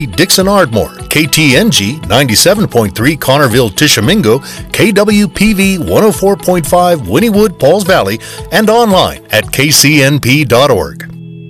Dixon Ardmore, KTNG 97.3 Connerville Tishomingo, KWPV 104.5 Wynnewood Pauls Valley, and online at kcnp.org.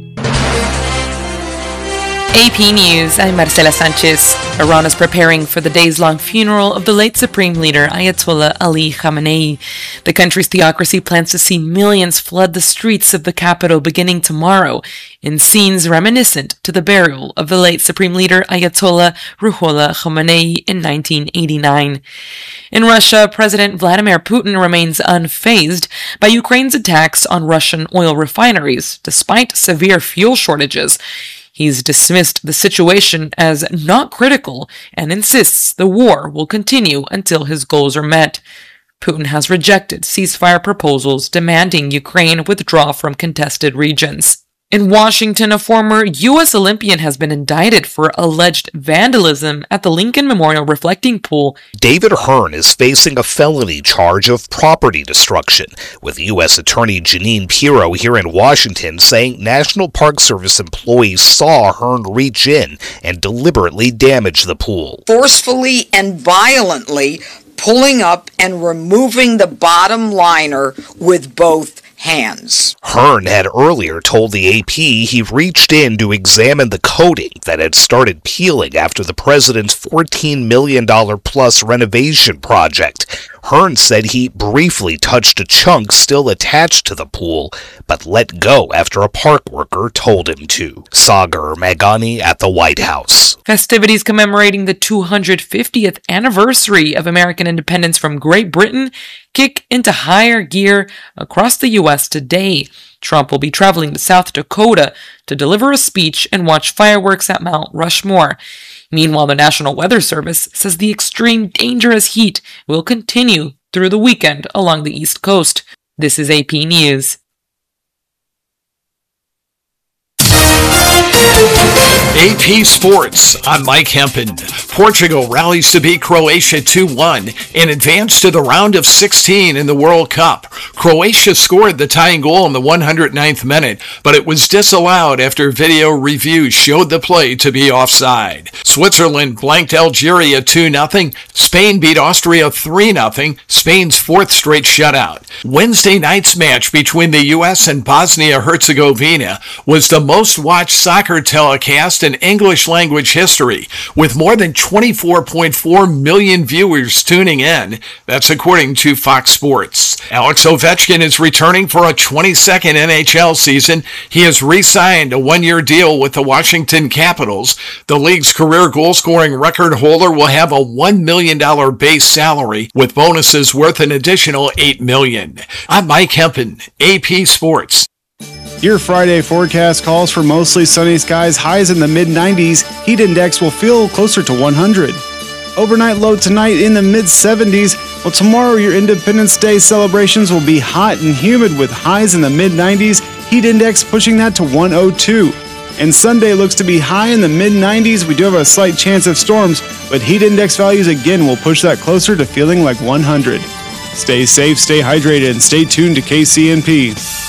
AP News, I'm Marcela Sanchez. Iran is preparing for the days-long funeral of the late Supreme Leader Ayatollah Ali Khamenei. The country's theocracy plans to see millions flood the streets of the capital beginning tomorrow in scenes reminiscent to the burial of the late Supreme Leader Ayatollah Ruhollah Khomeini in 1989. In Russia, President Vladimir Putin remains unfazed by Ukraine's attacks on Russian oil refineries, despite severe fuel shortages. He's dismissed the situation as not critical and insists the war will continue until his goals are met. Putin has rejected ceasefire proposals demanding Ukraine withdraw from contested regions. In Washington, a former U.S. Olympian has been indicted for alleged vandalism at the Lincoln Memorial Reflecting Pool. David Hearn is facing a felony charge of property destruction, with U.S. Attorney Jeanine Pirro here in Washington saying National Park Service employees saw Hearn reach in and deliberately damage the pool. Forcefully and violently pulling up and removing the bottom liner with both hands. Hearn had earlier told the AP he reached in to examine the coating that had started peeling after the president's $14 million plus renovation project. Hearn said he briefly touched a chunk still attached to the pool, but let go after a park worker told him to. Sagar Magani at the White House. Festivities commemorating the 250th anniversary of American independence from Great Britain kick into higher gear across the U.S. today. Trump will be traveling to South Dakota to deliver a speech and watch fireworks at Mount Rushmore. Meanwhile, the National Weather Service says the extreme dangerous heat will continue through the weekend along the East Coast. This is AP News. AP Sports, I'm Mike Hempen. Portugal rallies to beat Croatia 2-1 and advance to the round of 16 in the World Cup. Croatia scored the tying goal in the 109th minute, but it was disallowed after video review showed the play to be offside. Switzerland blanked Algeria 2-0. Spain beat Austria 3-0, Spain's fourth straight shutout. Wednesday night's match between the U.S. and Bosnia-Herzegovina was the most watched soccer telecast in English language history, with more than 24.4 million viewers tuning in. That's according to Fox Sports. Alex Ovechkin is returning for a 22nd NHL season. He has re-signed a one-year deal with the Washington Capitals. The league's career goal-scoring record holder will have a $1 million base salary, with bonuses worth an additional $8 million. I'm Mike Hempen, AP Sports. Your Friday forecast calls for mostly sunny skies, highs in the mid-90s. Heat index will feel closer to 100. Overnight low tonight in the mid-70s. Well, tomorrow your Independence Day celebrations will be hot and humid with highs in the mid-90s. Heat index pushing that to 102. And Sunday looks to be high in the mid-90s. We do have a slight chance of storms, but heat index values again will push that closer to feeling like 100. Stay safe, stay hydrated, and stay tuned to KCNP.